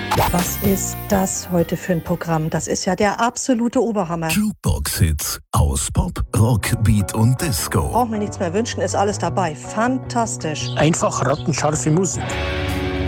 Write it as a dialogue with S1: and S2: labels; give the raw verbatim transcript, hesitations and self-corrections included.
S1: Was ist das heute für ein Programm? Das ist ja der absolute Oberhammer.
S2: Jukebox-Hits aus Pop, Rock, Beat und Disco.
S1: Braucht mir nichts mehr wünschen, ist alles dabei. Fantastisch.
S3: Einfach rattenscharfe Musik.